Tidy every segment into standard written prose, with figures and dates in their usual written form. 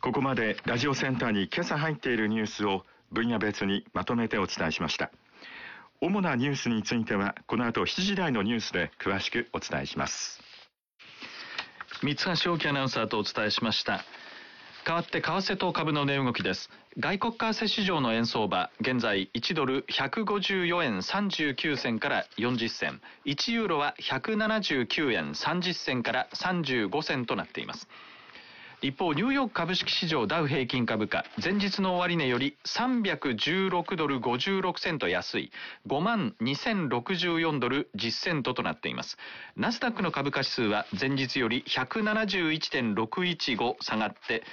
ここまでラジオセンターに今朝入っているニュースを分野別にまとめてお伝えしました。主なニュースについてはこの後7時台のニュースで詳しくお伝えします。 三橋大樹アナウンサーとお伝えしました。代わって為替と株の値動きです。外国為替市場の円相場、現在1ドル154円39銭から40銭、1ユーロは179円30銭から35銭となっています。一方、ニューヨーク株式市場ダウ平均株価、前日の終値より316ドル56セント安い 52,064 ドル10セントとなっています。ナスダックの株価指数は前日より 171.615 下がって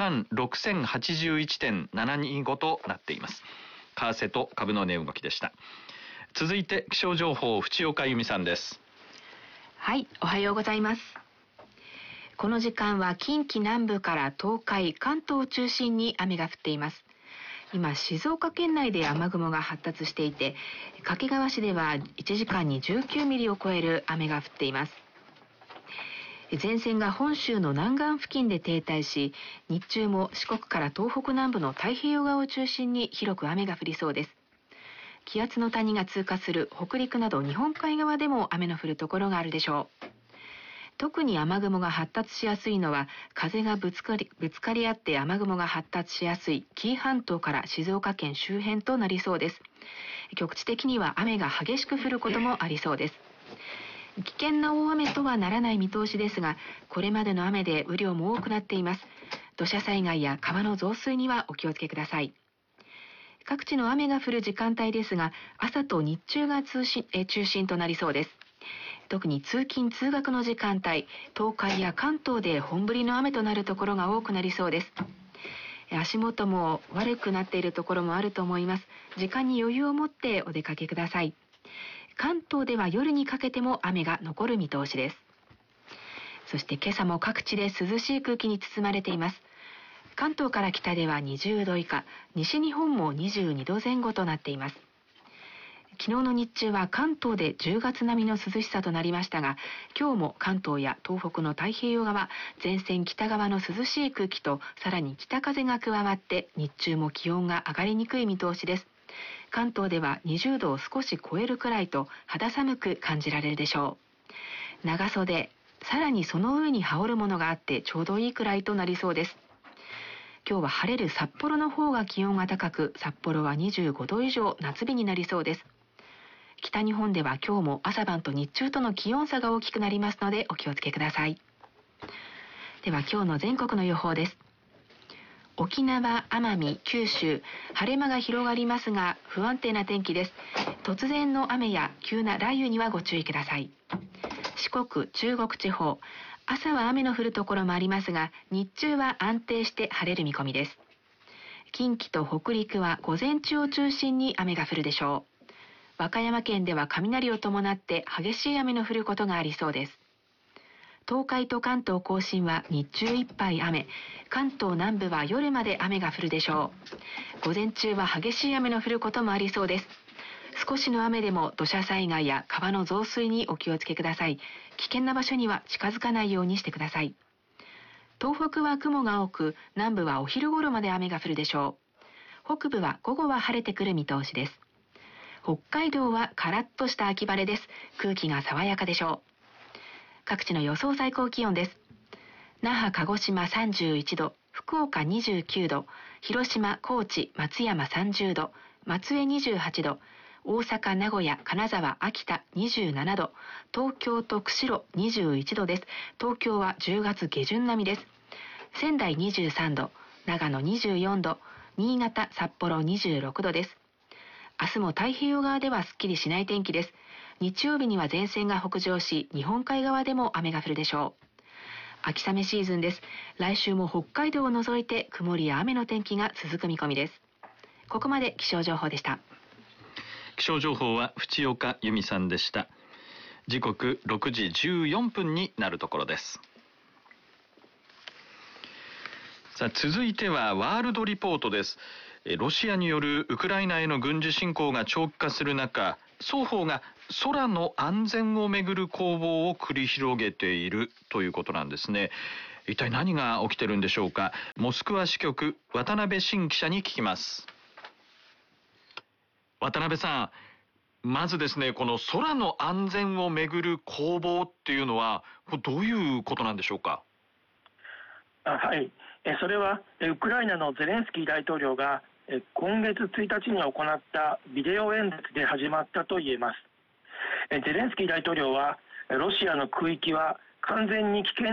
26,081.725 となっています。為替と株の値動きでした。続いて気象情報、淵岡由美さんです。 はい、おはようございます。この時間は近畿南部から東海、関東を中心に雨が降っています。今、静岡県内で雨雲が発達していて、掛川市では1時間に19ミリを超える雨が降っています。前線が本州の南岸付近で停滞し、日中も四国から東北南部の太平洋側を中心に広く雨が降りそうです。気圧の谷が通過する北陸など日本海側でも雨の降るところがあるでしょう。特に雨雲が発達しやすいのは風がぶつかり合って雨雲が発達しやすい紀伊半島から静岡県周辺となりそうです。局地的には雨が激しく降ることもありそうです。危険な大雨とはならない見通しですが、これまでの雨で雨量も多くなっています。土砂災害や川の増水にはお気をつけください。各地の雨が降る時間帯ですが、朝と日中が中心となりそうです。特に通勤通学の時間帯、東海や関東で本降りの雨となるところが多くなりそうです。足元も悪くなっているところもあると思います。時間に余裕を持ってお出かけください。関東では夜にかけても雨が残る見通しです。そして今朝も各地で涼しい空気に包まれています。関東から北では20度以下、西日本も22度前後となっています。昨日の日中は関東で10月並みの涼しさとなりましたが、今日も関東や東北の太平洋側、前線北側の涼しい空気とさらに北風が加わって日中も気温が上がりにくい見通しです。関東では20度を少し超えるくらいと肌寒く感じられるでしょう。長袖、さらにその上に羽織るものがあってちょうどいいくらいとなりそうです。今日は晴れる札幌の方が気温が高く、札幌は25度以上夏日になりそうです。北日本では今日も朝晩と日中との気温差が大きくなりますのでお気をつけください。では今日の全国の予報です。沖縄、奄美、九州、晴れ間が広がりますが不安定な天気です。突然の雨や急な雷雨にはご注意ください。四国、中国地方、朝は雨の降るところもありますが日中は安定して晴れる見込みです。近畿と北陸は午前中を中心に雨が降るでしょう。和歌山県では雷を伴って激しい雨の降ることがありそうです。東海と関東甲信は日中いっぱい雨、関東南部は夜まで雨が降るでしょう。午前中は激しい雨の降ることもありそうです。少しの雨でも土砂災害や川の増水にお気をつけください。危険な場所には近づかないようにしてください。東北は雲が多く、南部はお昼頃まで雨が降るでしょう。北部は午後は晴れてくる見通しです。北海道はカラッとした秋晴れです。空気が爽やかでしょう。各地の予想最高気温です。那覇、鹿児島31度、福岡29度、広島、高知、松山30度、松江28度、大阪、名古屋、金沢、秋田27度、東京と釧路21度です。東京は10月下旬並みです。仙台23度、長野24度、新潟、札幌26度です。明日も太平洋側ではすっきりしない天気です。日曜日には前線が北上し、日本海側でも雨が降るでしょう。秋雨シーズンです。来週も北海道を除いて曇りや雨の天気が続く見込みです。ここまで気象情報でした。 気象情報は淵岡由美さんでした。時刻6時14分になるところです。さあ、続いてはワールドリポートです。ロシアによるウクライナへの軍事侵攻が長期化する中、双方が空の安全をめぐる攻防を繰り広げているということなんですね。 一体何が起きてるんでしょうか。モスクワ支局渡辺真記者に聞きます。渡辺さん、まずですね、この空の安全をめぐる攻防っていうのはどういうことなんでしょうか。 はい、それはウクライナのゼレンスキー大統領が今月1日に行ったビデオ演説で始まったと言えます。ゼレンスキー大統領はロシアの空域は完全に危険